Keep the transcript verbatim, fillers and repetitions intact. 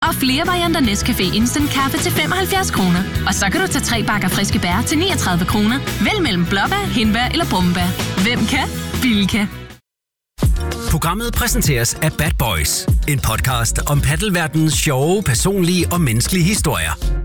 Og flere varianter Nescafé Instant Kaffe til femoghalvfjerds kroner. Og så kan du tage tre bakker friske bær til niogtredive kroner. Vælg mellem blåbær, hindbær eller brumbær. Hvem kan? Bilka. Programmet præsenteres af Bad Boys. En podcast om paddelverdenens sjove, personlige og menneskelige historier.